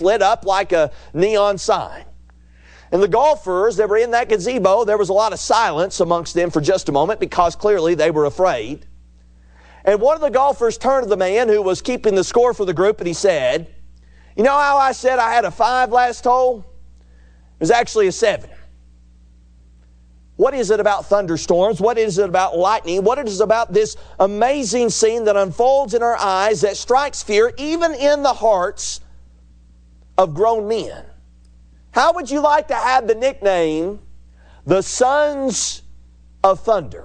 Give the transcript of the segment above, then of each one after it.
lit up like a neon sign. And the golfers that were in that gazebo, there was a lot of silence amongst them for just a moment because clearly they were afraid. And one of the golfers turned to the man who was keeping the score for the group and he said, "You know how I said I had a 5 last hole? It was actually a 7. What is it about thunderstorms? What is it about lightning? What is it about this amazing scene that unfolds in our eyes that strikes fear even in the hearts of grown men? How would you like to have the nickname, the Sons of Thunder?"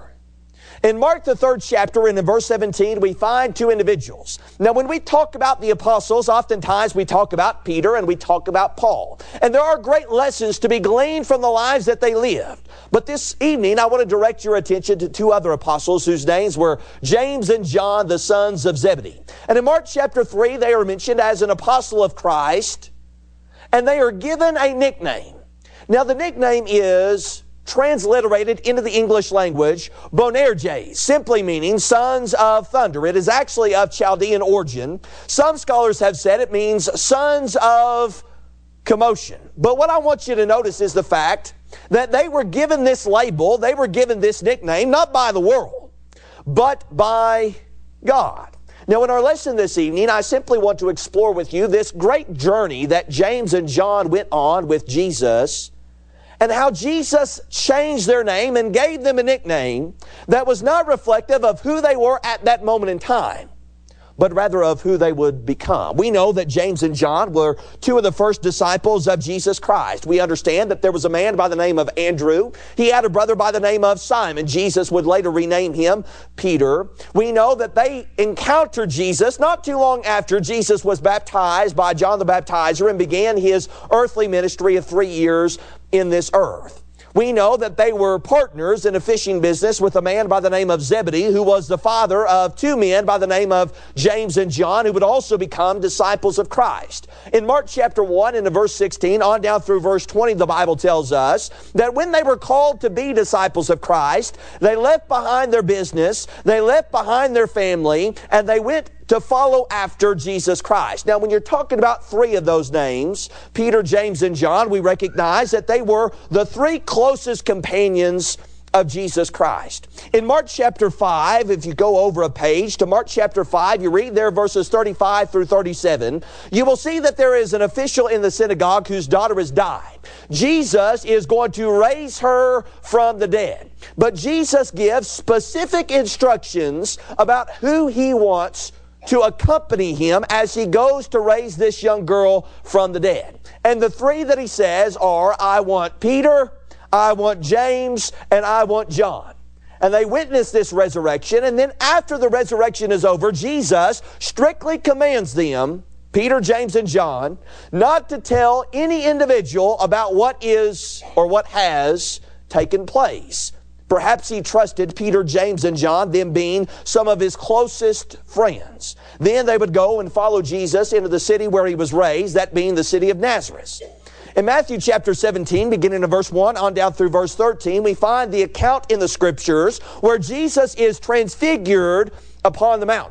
In Mark, the 3rd chapter, and in verse 17, we find 2 individuals. Now, when we talk about the apostles, oftentimes we talk about Peter and we talk about Paul. And there are great lessons to be gleaned from the lives that they lived. But this evening, I want to direct your attention to 2 other apostles whose names were James and John, the sons of Zebedee. And in Mark chapter 3, they are mentioned as an apostle of Christ, and they are given a nickname. Now, the nickname is transliterated into the English language, Boanerges, simply meaning sons of thunder. It is actually of Chaldean origin. Some scholars have said it means sons of commotion. But what I want you to notice is the fact that they were given this label, they were given this nickname, not by the world, but by God. Now, in our lesson this evening, I simply want to explore with you this great journey that James and John went on with Jesus, and how Jesus changed their name and gave them a nickname that was not reflective of who they were at that moment in time, but rather of who they would become. We know that James and John were 2 of the first disciples of Jesus Christ. We understand that there was a man by the name of Andrew. He had a brother by the name of Simon. Jesus would later rename him Peter. We know that they encountered Jesus not too long after Jesus was baptized by John the Baptizer and began his earthly ministry of 3 years in this earth. We know that they were partners in a fishing business with a man by the name of Zebedee, who was the father of 2 men by the name of James and John, who would also become disciples of Christ. In Mark chapter 1 and verse 16, on down through verse 20, the Bible tells us that when they were called to be disciples of Christ, they left behind their business, they left behind their family, and they went to follow after Jesus Christ. Now, when you're talking about 3 of those names, Peter, James, and John, we recognize that they were the 3 closest companions of Jesus Christ. In Mark chapter 5, if you go over a page to Mark chapter 5, you read there verses 35 through 37, you will see that there is an official in the synagogue whose daughter has died. Jesus is going to raise her from the dead. But Jesus gives specific instructions about who he wants to accompany him as he goes to raise this young girl from the dead. And the 3 that he says are, I want Peter, I want James, and I want John. And they witness this resurrection, and then after the resurrection is over, Jesus strictly commands them, Peter, James, and John, not to tell any individual about what is or what has taken place. Perhaps he trusted Peter, James, and John, them being some of his closest friends. Then they would go and follow Jesus into the city where he was raised, that being the city of Nazareth. In Matthew chapter 17, beginning in verse 1 on down through verse 13, we find the account in the Scriptures where Jesus is transfigured upon the mountain.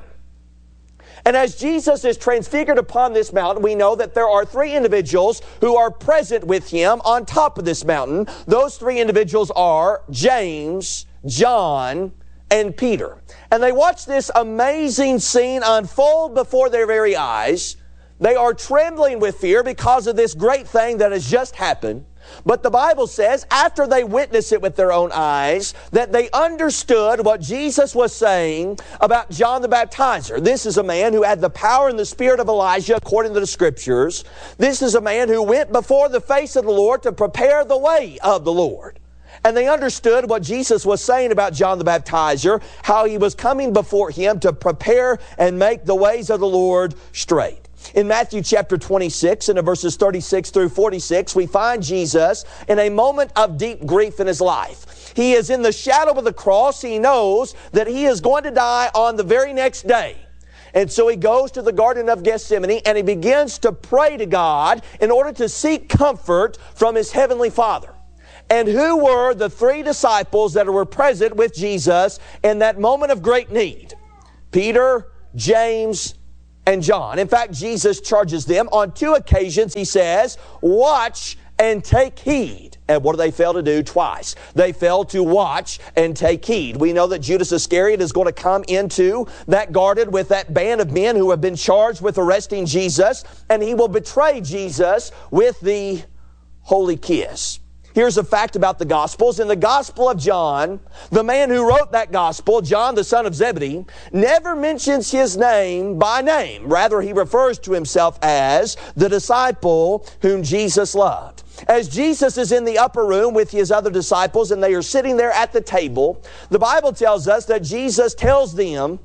And as Jesus is transfigured upon this mountain, we know that there are 3 individuals who are present with him on top of this mountain. Those 3 individuals are James, John, and Peter. And they watch this amazing scene unfold before their very eyes. They are trembling with fear because of this great thing that has just happened. But the Bible says, after they witnessed it with their own eyes, that they understood what Jesus was saying about John the Baptizer. This is a man who had the power and the spirit of Elijah, according to the Scriptures. This is a man who went before the face of the Lord to prepare the way of the Lord. And they understood what Jesus was saying about John the Baptizer, how he was coming before him to prepare and make the ways of the Lord straight. In Matthew chapter 26 and in verses 36 through 46, we find Jesus in a moment of deep grief in his life. He is in the shadow of the cross. He knows that he is going to die on the very next day. And so he goes to the Garden of Gethsemane and he begins to pray to God in order to seek comfort from his heavenly Father. And who were the 3 disciples that were present with Jesus in that moment of great need? Peter, James, and John. In fact, Jesus charges them on 2 occasions. He says, watch and take heed. And what do they fail to do? Twice. They fail to watch and take heed. We know that Judas Iscariot is going to come into that garden with that band of men who have been charged with arresting Jesus, and he will betray Jesus with the holy kiss. Here's a fact about the Gospels. In the Gospel of John, the man who wrote that Gospel, John the son of Zebedee, never mentions his name by name. Rather, he refers to himself as the disciple whom Jesus loved. As Jesus is in the upper room with his other disciples and they are sitting there at the table, the Bible tells us that Jesus tells them,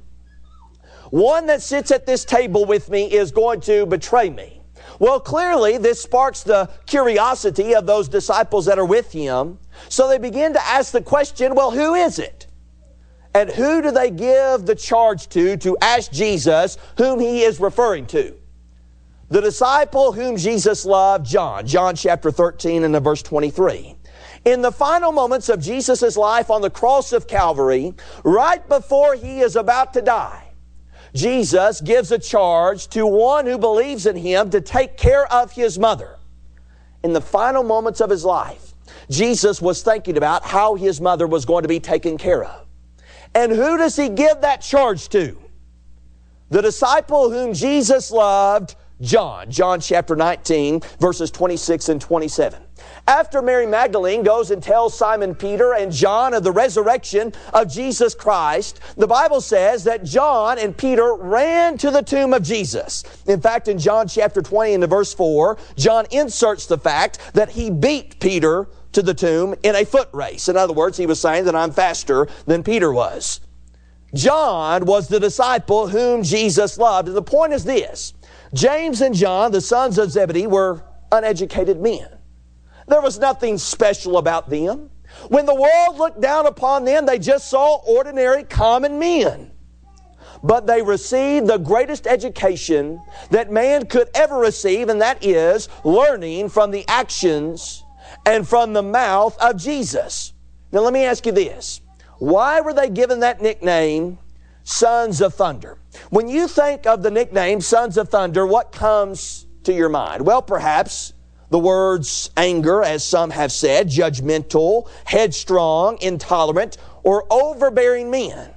one that sits at this table with me is going to betray me. Well, clearly, this sparks the curiosity of those disciples that are with him. So they begin to ask the question, well, who is it? And who do they give the charge to ask Jesus whom he is referring to? The disciple whom Jesus loved, John. John chapter 13 and verse 23. In the final moments of Jesus' life on the cross of Calvary, right before he is about to die, Jesus gives a charge to one who believes in him to take care of his mother. In the final moments of his life, Jesus was thinking about how his mother was going to be taken care of. And who does he give that charge to? The disciple whom Jesus loved, John. John chapter 19, verses 26 and 27. After Mary Magdalene goes and tells Simon Peter and John of the resurrection of Jesus Christ, the Bible says that John and Peter ran to the tomb of Jesus. In fact, in John chapter 20 and verse 4, John inserts the fact that he beat Peter to the tomb in a foot race. In other words, he was saying that I'm faster than Peter was. John was the disciple whom Jesus loved. And the point is this: James and John, the sons of Zebedee, were uneducated men. There was nothing special about them. When the world looked down upon them, they just saw ordinary, common men. But they received the greatest education that man could ever receive, and that is learning from the actions and from the mouth of Jesus. Now let me ask you this. Why were they given that nickname, Sons of Thunder? When you think of the nickname Sons of Thunder, what comes to your mind? Well, perhaps the words anger, as some have said, judgmental, headstrong, intolerant, or overbearing men.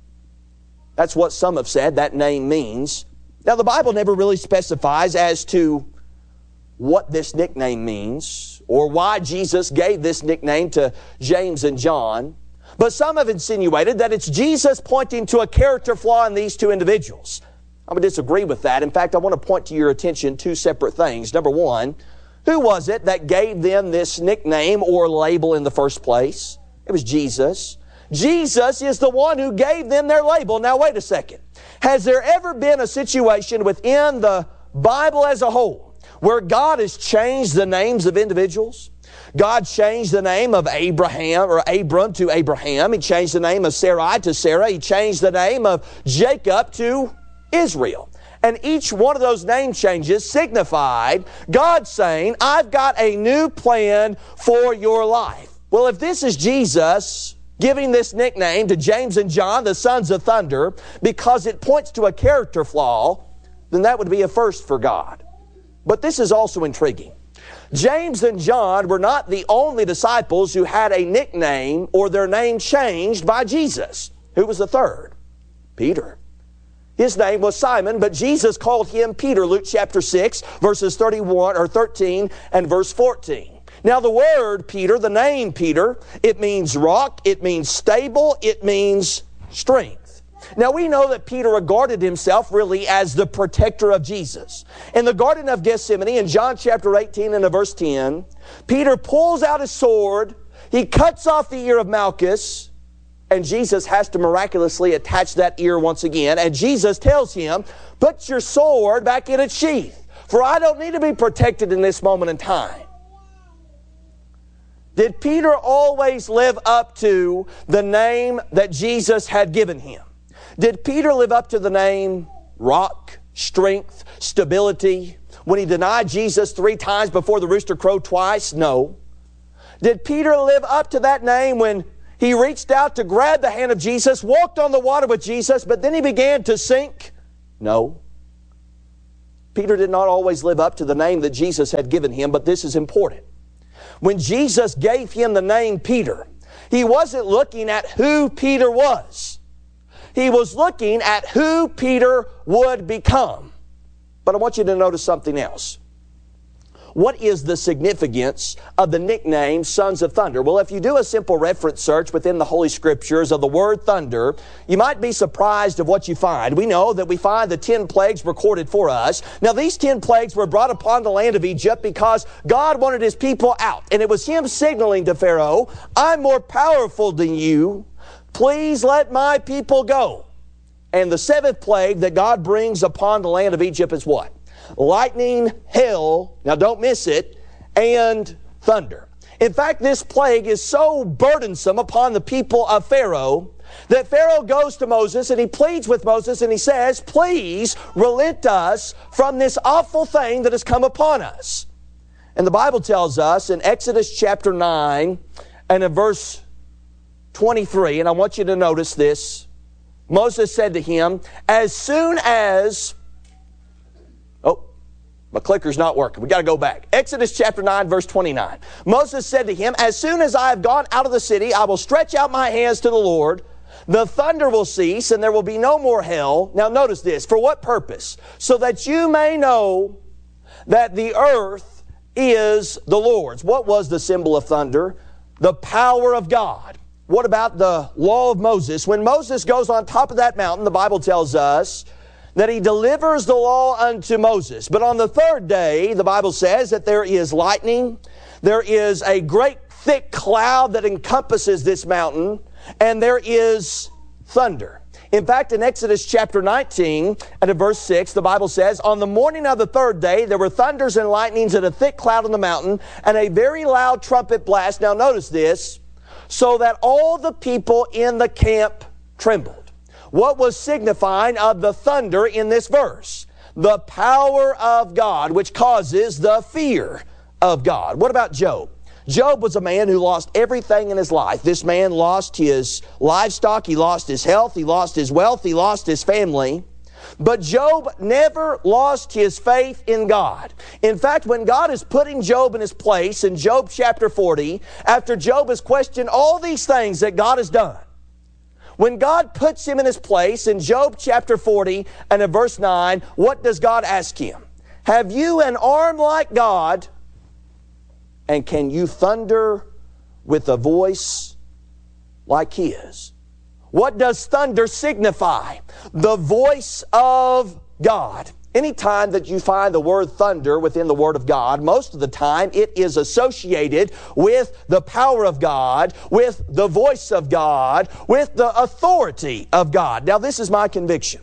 That's what some have said that name means. Now, the Bible never really specifies as to what this nickname means or why Jesus gave this nickname to James and John. But some have insinuated that it's Jesus pointing to a character flaw in these two individuals. I would disagree with that. In fact, I want to point to your attention two separate things. Number one, who was it that gave them this nickname or label in the first place? It was Jesus. Jesus is the one who gave them their label. Now, wait a second. Has there ever been a situation within the Bible as a whole where God has changed the names of individuals? God changed the name of Abraham or Abram to Abraham. He changed the name of Sarai to Sarah. He changed the name of Jacob to Israel. And each one of those name changes signified God saying, I've got a new plan for your life. Well, if this is Jesus giving this nickname to James and John, the sons of thunder, because it points to a character flaw, then that would be a first for God. But this is also intriguing. James and John were not the only disciples who had a nickname or their name changed by Jesus. Who was the third? Peter. His name was Simon, but Jesus called him Peter. Luke chapter 6, verses 13 and verse 14. Now the word Peter, the name Peter, it means rock, it means stable, it means strength. Now we know that Peter regarded himself really as the protector of Jesus. In the Garden of Gethsemane, in John chapter 18 and verse 10, Peter pulls out his sword, he cuts off the ear of Malchus, and Jesus has to miraculously attach that ear once again. And Jesus tells him, put your sword back in its sheath, for I don't need to be protected in this moment in time. Did Peter always live up to the name that Jesus had given him? Did Peter live up to the name rock, strength, stability? When he denied Jesus 3 times before the rooster crowed twice? No. Did Peter live up to that name when he reached out to grab the hand of Jesus, walked on the water with Jesus, but then he began to sink? No. Peter did not always live up to the name that Jesus had given him, but this is important. When Jesus gave him the name Peter, he wasn't looking at who Peter was. He was looking at who Peter would become. But I want you to notice something else. What is the significance of the nickname Sons of Thunder? Well, if you do a simple reference search within the Holy Scriptures of the word thunder, you might be surprised of what you find. We know that we find the 10 plagues recorded for us. Now, these 10 plagues were brought upon the land of Egypt because God wanted His people out. And it was Him signaling to Pharaoh, I'm more powerful than you. Please let my people go. And the 7th plague that God brings upon the land of Egypt is what? Lightning, hail, now don't miss it, and thunder. In fact, this plague is so burdensome upon the people of Pharaoh that Pharaoh goes to Moses and he pleads with Moses and he says, please relent us from this awful thing that has come upon us. And the Bible tells us in Exodus chapter 9 and in verse 23, and I want you to notice this, Moses said to him, as soon as... my clicker's not working. We got to go back. Exodus chapter 9, verse 29. Moses said to him, as soon as I have gone out of the city, I will stretch out my hands to the Lord. The thunder will cease, and there will be no more hail. Now notice this. For what purpose? So that you may know that the earth is the Lord's. What was the symbol of thunder? The power of God. What about the law of Moses? When Moses goes on top of that mountain, the Bible tells us that he delivers the law unto Moses. But on the 3rd day, the Bible says that there is lightning, there is a great thick cloud that encompasses this mountain, and there is thunder. In fact, in Exodus chapter 19 and in verse 6, the Bible says, on the morning of the 3rd day, there were thunders and lightnings and a thick cloud on the mountain, and a very loud trumpet blast. Now notice this, so that all the people in the camp trembled. What was signifying of the thunder in this verse? The power of God, which causes the fear of God. What about Job? Job was a man who lost everything in his life. This man lost his livestock, he lost his health, he lost his wealth, he lost his family. But Job never lost his faith in God. In fact, when God is putting Job in his place in Job chapter 40, after Job has questioned all these things that God has done, when God puts him in his place in Job chapter 40 and in verse 9, what does God ask him? Have you an arm like God? And can you thunder with a voice like His? What does thunder signify? The voice of God. Anytime that you find the word thunder within the Word of God, most of the time it is associated with the power of God, with the voice of God, with the authority of God. Now, this is my conviction.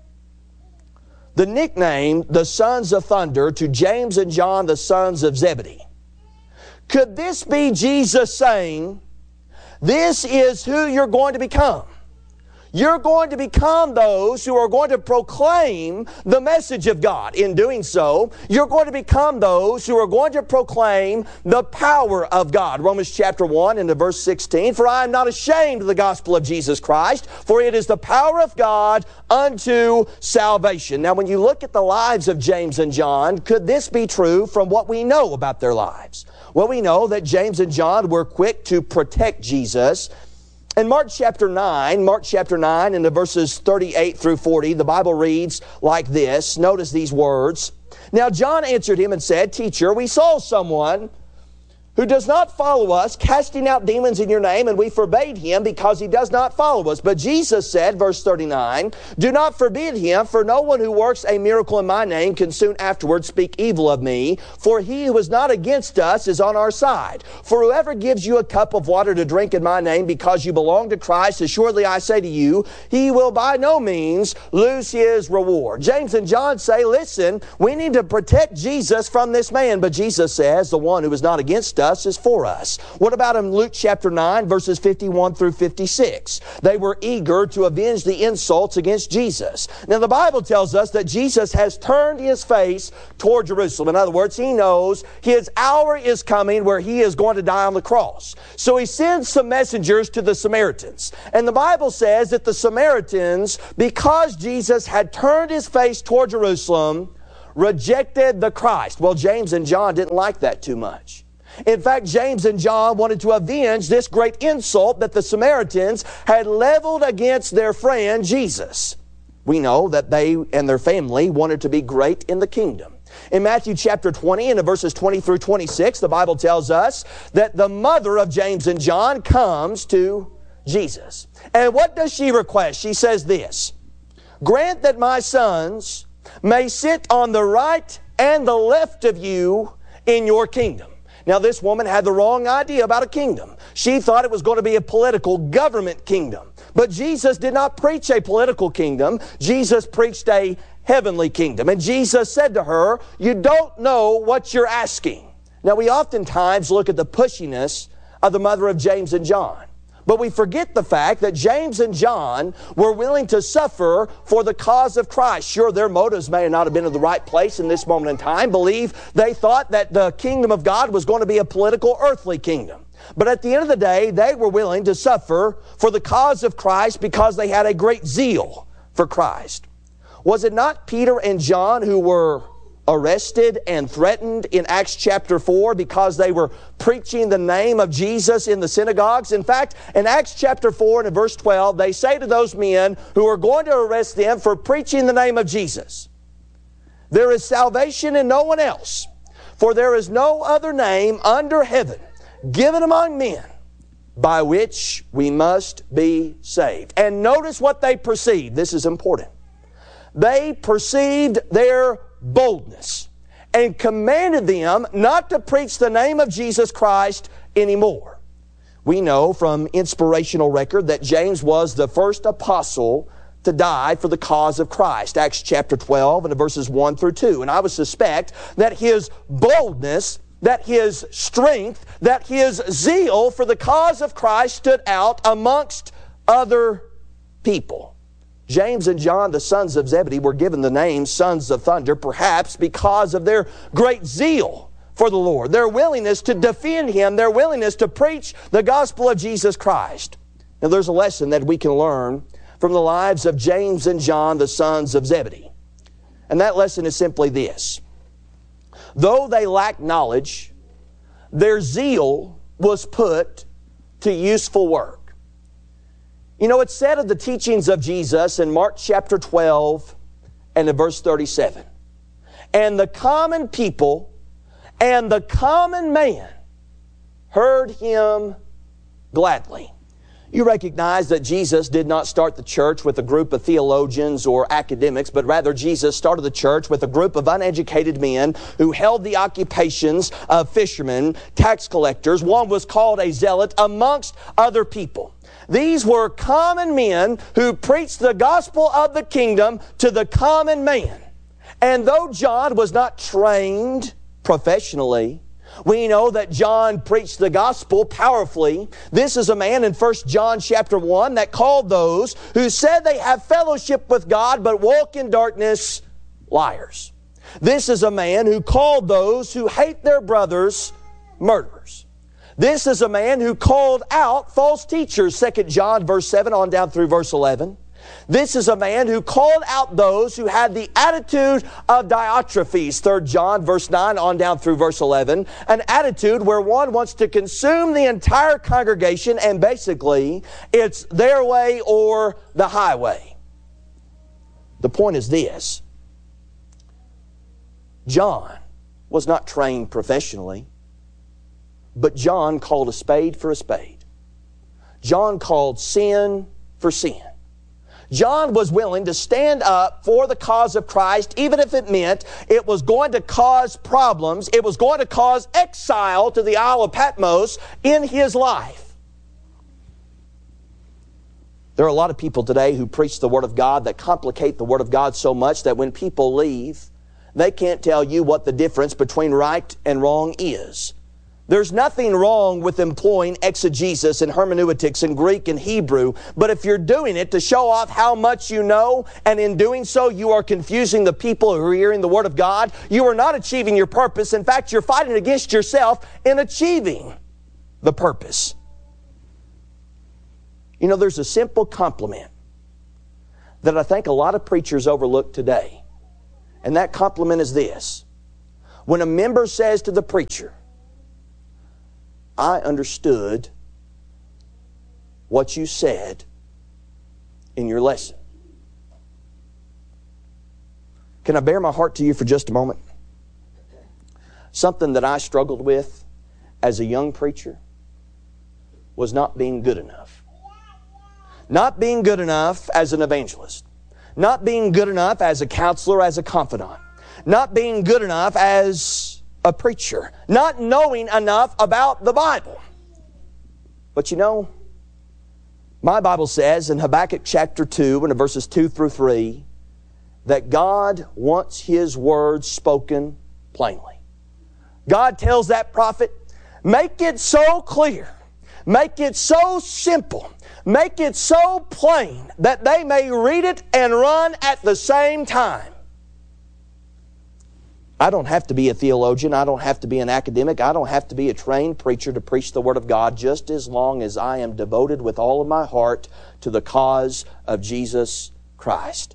The nickname, the Sons of Thunder, to James and John, the sons of Zebedee. Could this be Jesus saying, this is who you're going to become? You're going to become those who are going to proclaim the message of God. In doing so, you're going to become those who are going to proclaim the power of God. Romans chapter 1 and verse 16, for I am not ashamed of the gospel of Jesus Christ, for it is the power of God unto salvation. Now, when you look at the lives of James and John, could this be true from what we know about their lives? Well, we know that James and John were quick to protect Jesus. In Mark chapter 9 in the verses 38 through 40, the Bible reads like this. Notice these words. Now John answered him and said, Teacher, we saw someone who does not follow us, casting out demons in your name, and we forbade him because he does not follow us. But Jesus said, verse 39, do not forbid him, for no one who works a miracle in my name can soon afterwards speak evil of me. For he who is not against us is on our side. For whoever gives you a cup of water to drink in my name because you belong to Christ, assuredly I say to you, he will by no means lose his reward. James and John say, listen, we need to protect Jesus from this man. But Jesus says, the one who is not against us is for us. What about in Luke chapter 9, verses 51 through 56? They were eager to avenge the insults against Jesus. Now the Bible tells us that Jesus has turned his face toward Jerusalem. In other words, he knows his hour is coming where he is going to die on the cross. So he sends some messengers to the Samaritans. And the Bible says that the Samaritans, because Jesus had turned his face toward Jerusalem, rejected the Christ. Well, James and John didn't like that too much. In fact, James and John wanted to avenge this great insult that the Samaritans had leveled against their friend Jesus. We know that they and their family wanted to be great in the kingdom. In Matthew chapter 20 and in verses 20 through 26, the Bible tells us that the mother of James and John comes to Jesus. And what does she request? She says this, "Grant that my sons may sit on the right and the left of you in your kingdom." Now, this woman had the wrong idea about a kingdom. She thought it was going to be a political government kingdom. But Jesus did not preach a political kingdom. Jesus preached a heavenly kingdom. And Jesus said to her, "You don't know what you're asking." Now, we oftentimes look at the pushiness of the mother of James and John. But we forget the fact that James and John were willing to suffer for the cause of Christ. Sure, their motives may not have been in the right place in this moment in time. They thought that the kingdom of God was going to be a political, earthly kingdom. But at the end of the day, they were willing to suffer for the cause of Christ because they had a great zeal for Christ. Was it not Peter and John who were arrested and threatened in Acts chapter 4 because they were preaching the name of Jesus in the synagogues? In fact, in Acts chapter 4 and in verse 12, they say to those men who are going to arrest them for preaching the name of Jesus, "There is salvation in no one else, for there is no other name under heaven given among men by which we must be saved." And notice what they perceived. This is important. They perceived their boldness and commanded them not to preach the name of Jesus Christ anymore. We know from inspirational record that James was the first apostle to die for the cause of Christ. Acts chapter 12 and verses 1 through 2. And I would suspect that his boldness, that his strength, that his zeal for the cause of Christ stood out amongst other people. James and John, the sons of Zebedee, were given the name sons of thunder, perhaps because of their great zeal for the Lord, their willingness to defend Him, their willingness to preach the gospel of Jesus Christ. Now, there's a lesson that we can learn from the lives of James and John, the sons of Zebedee. And that lesson is simply this. Though they lacked knowledge, their zeal was put to useful work. You know, it's said of the teachings of Jesus in Mark chapter 12 and in verse 37. "And the common people and the common man heard Him gladly." You recognize that Jesus did not start the church with a group of theologians or academics, but rather Jesus started the church with a group of uneducated men who held the occupations of fishermen, tax collectors. One was called a zealot, amongst other people. These were common men who preached the gospel of the kingdom to the common man. And though John was not trained professionally, we know that John preached the gospel powerfully. This is a man in 1 John chapter 1 that called those who said they have fellowship with God but walk in darkness liars. This is a man who called those who hate their brothers murderers. This is a man who called out false teachers, 2 John verse 7 on down through verse 11. This is a man who called out those who had the attitude of Diotrephes, 3 John verse 9 on down through verse 11, an attitude where one wants to consume the entire congregation and basically it's their way or the highway. The point is this: John was not trained professionally, but John called a spade for a spade. John called sin for sin. John was willing to stand up for the cause of Christ, even if it meant it was going to cause problems, it was going to cause exile to the Isle of Patmos in his life. There are a lot of people today who preach the Word of God that complicate the Word of God so much that when people leave, they can't tell you what the difference between right and wrong is. There's nothing wrong with employing exegesis and hermeneutics in Greek and Hebrew, but if you're doing it to show off how much you know, and in doing so you are confusing the people who are hearing the Word of God, you are not achieving your purpose. In fact, you're fighting against yourself in achieving the purpose. You know, there's a simple compliment that I think a lot of preachers overlook today. And that compliment is this. When a member says to the preacher, I understood what you said in your lesson. Can I bare my heart to you for just a moment? Something that I struggled with as a young preacher was not being good enough. Not being good enough as an evangelist. Not being good enough as a counselor, as a confidant. Not being good enough as a preacher. Not knowing enough about the Bible. But you know, my Bible says in Habakkuk chapter 2 and verses 2 through 3 that God wants His words spoken plainly. God tells that prophet, make it so clear, make it so simple, make it so plain that they may read it and run at the same time. I don't have to be a theologian. I don't have to be an academic. I don't have to be a trained preacher to preach the Word of God, just as long as I am devoted with all of my heart to the cause of Jesus Christ.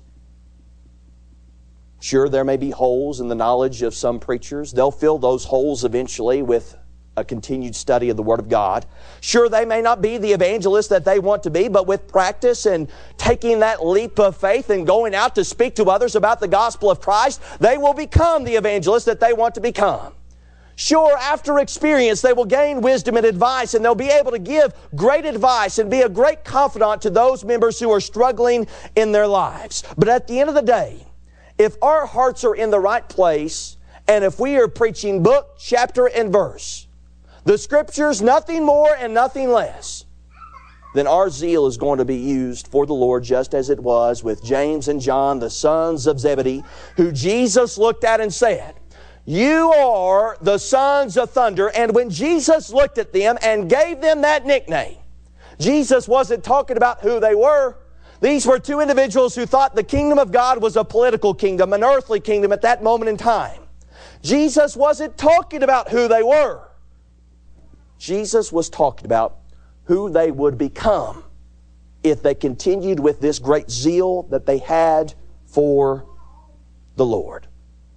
Sure, there may be holes in the knowledge of some preachers. They'll fill those holes eventually with a continued study of the Word of God. Sure, they may not be the evangelist that they want to be, but with practice and taking that leap of faith and going out to speak to others about the gospel of Christ, they will become the evangelist that they want to become. Sure, after experience, they will gain wisdom and advice, and they'll be able to give great advice and be a great confidant to those members who are struggling in their lives. But at the end of the day, if our hearts are in the right place, and if we are preaching book, chapter, and verse, the Scriptures, nothing more and nothing less, then our zeal is going to be used for the Lord, just as it was with James and John, the sons of Zebedee, who Jesus looked at and said, you are the sons of thunder. And when Jesus looked at them and gave them that nickname, Jesus wasn't talking about who they were. These were two individuals who thought the kingdom of God was a political kingdom, an earthly kingdom at that moment in time. Jesus wasn't talking about who they were. Jesus was talking about who they would become if they continued with this great zeal that they had for the Lord.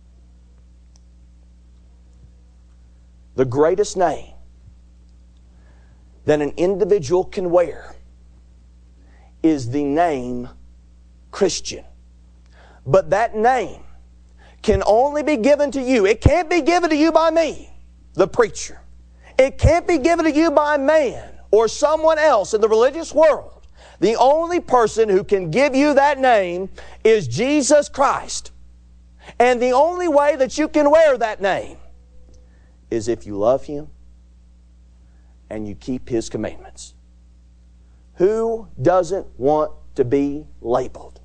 The greatest name that an individual can wear is the name Christian. But that name can only be given to you. It can't be given to you by me, the preacher. It can't be given to you by man or someone else in the religious world. The only person who can give you that name is Jesus Christ. And the only way that you can wear that name is if you love Him and you keep His commandments. Who doesn't want to be labeled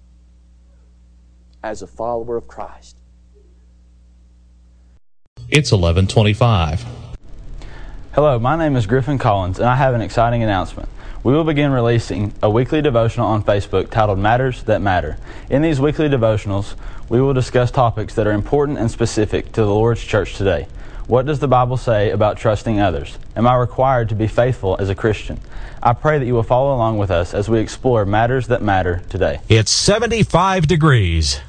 as a follower of Christ? It's 11:25. Hello, my name is Griffin Collins, and I have an exciting announcement. We will begin releasing a weekly devotional on Facebook titled Matters That Matter. In these weekly devotionals, we will discuss topics that are important and specific to the Lord's church today. What does the Bible say about trusting others? Am I required to be faithful as a Christian? I pray that you will follow along with us as we explore matters that matter today. It's 75 degrees.